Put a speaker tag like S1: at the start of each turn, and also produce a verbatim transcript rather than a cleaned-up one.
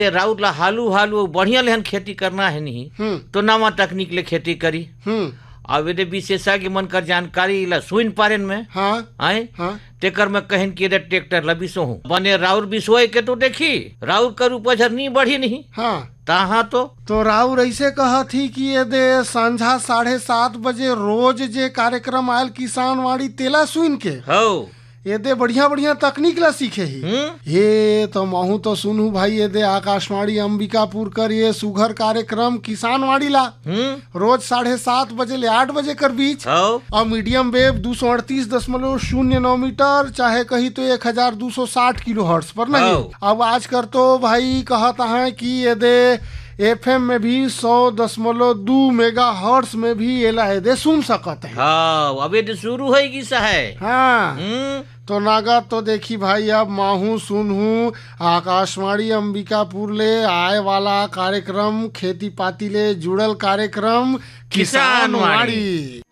S1: ये राउत ला हालू हालू बढ़िया लेहन खेती करना है नहीं
S2: हम्म
S1: तो नवा तकनीक ले खेती करी।
S2: हम्म
S1: अब यदि विशेषज्ञ मन कर जानकारी ला सुन पारेन में
S2: हाँ
S1: आए
S2: हाँ
S1: तेकर में कहन कि ट्रैक्टर ला बिसो हूँ बने राउर बिसोए के तो देखी राउर कर उपज नहीं बढ़ी नहीं
S2: हाँ
S1: तहाँ तो
S2: तो राउर ऐसे कहा थी कि ये दे संझा साढ़े सात बजे रोज जे कार्यक्रम आयल किसान वाड़ी तेला सुन के
S1: हो
S2: ये दे बढ़िया बढ़िया तकनीक ला सीखे ही
S1: हम्म
S2: ये तो महू तो सुनू भाई ये दे आकाशवाणी अंबिकापुर कर ये सुघर कार्यक्रम किसान वाड़ी ला
S1: हम्म
S2: रोज साढ़े सात बजे ले आठ बजे कर बीच
S1: हो
S2: और मीडियम वेव दो सौ अड़तीस दशमलव शून्य नौ मीटर चाहे कहीं तो एक हजार दो सौ साठ किलो हर्ट्ज पर नहीं।
S1: हाँ।
S2: अब आज कर तो भाई कहता है कि ये दे एफएम में भी सौ दशमलव दो मेगा हर्ट्ज में भी ये ला दे सुन सकते हैं।
S1: हाँ अब ये तो शुरू होगी सा है।
S2: हाँ
S1: हम्म
S2: तो नागा तो देखी भाई अब माहू सुनहू आकाशवाणी अंबिकापुर ले आए वाला कार्यक्रम खेती पाती ले जुड़ल कार्यक्रम
S1: किसान
S2: किसान
S1: वाड़ी।
S2: वाड़ी।